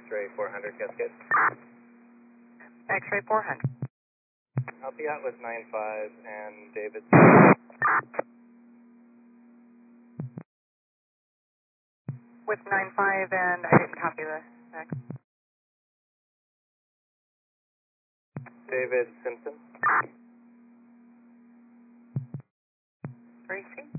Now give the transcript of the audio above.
X-ray 400 Cascade. X-ray 400. I'll be out with 95 and David. With 95 and I didn't copy the next. David Simpson. 3C.